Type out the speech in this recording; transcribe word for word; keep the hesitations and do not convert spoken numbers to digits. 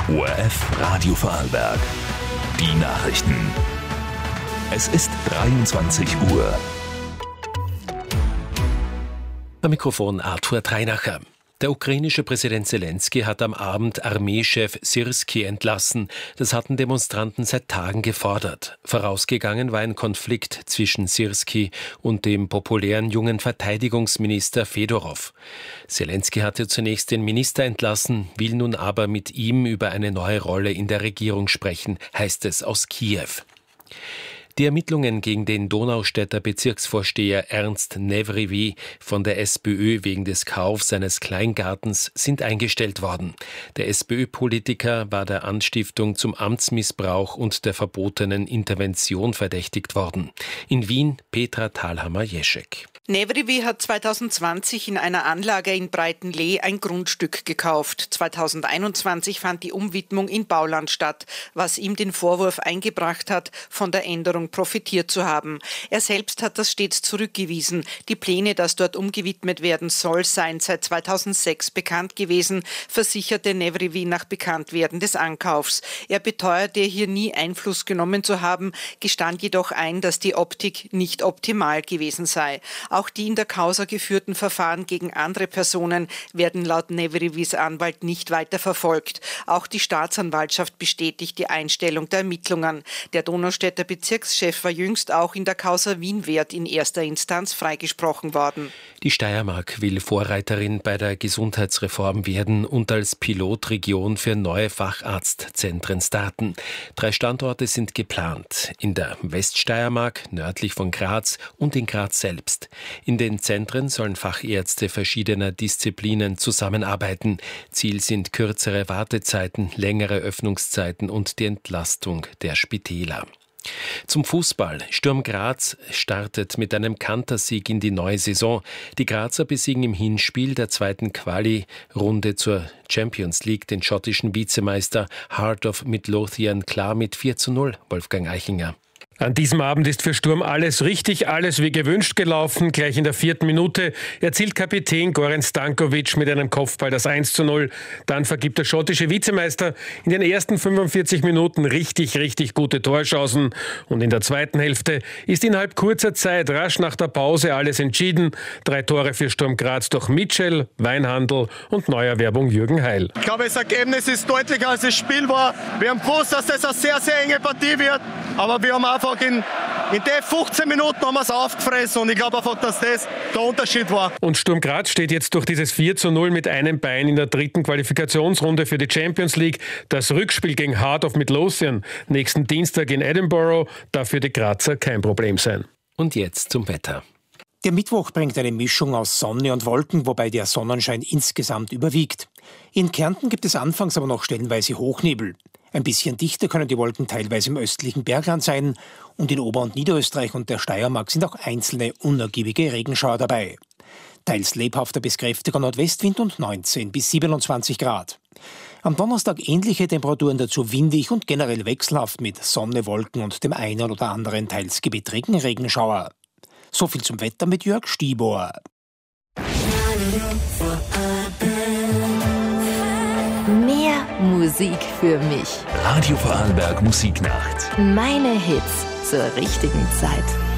O R F Radio Vorarlberg. Die Nachrichten. Es ist dreiundzwanzig Uhr. Am Mikrofon Arthur Treinacher. Der ukrainische Präsident Zelensky hat am Abend Armeechef Syrskyi entlassen. Das hatten Demonstranten seit Tagen gefordert. Vorausgegangen war ein Konflikt zwischen Syrskyi und dem populären jungen Verteidigungsminister Fedorov. Zelensky hatte zunächst den Minister entlassen, will nun aber mit ihm über eine neue Rolle in der Regierung sprechen, heißt es aus Kiew. Die Ermittlungen gegen den Donaustädter Bezirksvorsteher Ernst Nevrivi von der SPÖ wegen des Kaufs seines Kleingartens sind eingestellt worden. Der SPÖ-Politiker war der Anstiftung zum Amtsmissbrauch und der verbotenen Intervention verdächtigt worden. In Wien Petra Thalhammer-Jeschek. Nevrivi hat zweitausendzwanzig in einer Anlage in Breitenlee ein Grundstück gekauft. zweitausendeinundzwanzig fand die Umwidmung in Bauland statt, was ihm den Vorwurf eingebracht hat, von der Änderung profitiert zu haben. Er selbst hat das stets zurückgewiesen. Die Pläne, dass dort umgewidmet werden soll, seien seit zweitausendsechs bekannt gewesen, versicherte Nevrivi nach Bekanntwerden des Ankaufs. Er beteuerte, hier nie Einfluss genommen zu haben, gestand jedoch ein, dass die Optik nicht optimal gewesen sei. Auch die in der Causa geführten Verfahren gegen andere Personen werden laut Nevrivis Anwalt nicht weiter verfolgt. Auch die Staatsanwaltschaft bestätigt die Einstellung der Ermittlungen. Der Donaustädter Bezirkschef war jüngst auch in der Causa Wienwert in erster Instanz freigesprochen worden. Die Steiermark will Vorreiterin bei der Gesundheitsreform werden und als Pilotregion für neue Facharztzentren starten. Drei Standorte sind geplant. In der Weststeiermark, nördlich von Graz und in Graz selbst. In den Zentren sollen Fachärzte verschiedener Disziplinen zusammenarbeiten. Ziel sind kürzere Wartezeiten, längere Öffnungszeiten und die Entlastung der Spitäler. Zum Fußball. Sturm Graz startet mit einem Kantersieg in die neue Saison. Die Grazer besiegen im Hinspiel der zweiten Quali-Runde zur Champions League den schottischen Vizemeister Heart of Midlothian klar mit vier zu null. Wolfgang Eichinger. An diesem Abend ist für Sturm alles richtig, alles wie gewünscht gelaufen. Gleich in der vierten Minute erzielt Kapitän Goran Stankovic mit einem Kopfball das eins zu null. Dann vergibt der schottische Vizemeister in den ersten fünfundvierzig Minuten richtig, richtig gute Torchancen. Und in der zweiten Hälfte ist innerhalb kurzer Zeit, rasch nach der Pause, alles entschieden. Drei Tore für Sturm Graz durch Mitchell, Weinhandl und Neuerwerbung Jürgen Heil. Ich glaube, das Ergebnis ist deutlicher als das Spiel war. Wir haben gewusst, dass das eine sehr, sehr enge Partie wird. Aber wir haben einfach in, in den fünfzehn Minuten haben wir es aufgefressen und ich glaube einfach, dass das der Unterschied war. Und Sturm Graz steht jetzt durch dieses vier zu null mit einem Bein in der dritten Qualifikationsrunde für die Champions League. Das Rückspiel gegen Heart of Midlothian nächsten Dienstag in Edinburgh darf für die Grazer kein Problem sein. Und jetzt zum Wetter. Der Mittwoch bringt eine Mischung aus Sonne und Wolken, wobei der Sonnenschein insgesamt überwiegt. In Kärnten gibt es anfangs aber noch stellenweise Hochnebel. Ein bisschen dichter können die Wolken teilweise im östlichen Bergland sein und in Ober- und Niederösterreich und der Steiermark sind auch einzelne unergiebige Regenschauer dabei. Teils lebhafter bis kräftiger Nordwestwind und neunzehn bis siebenundzwanzig Grad. Am Donnerstag ähnliche Temperaturen, dazu windig und generell wechselhaft mit Sonne, Wolken und dem einen oder anderen teils gewittrigen Regenschauer. So viel zum Wetter mit Jörg Stibor. Mehr Musik für mich. Radio Vorarlberg Musiknacht. Meine Hits zur richtigen Zeit.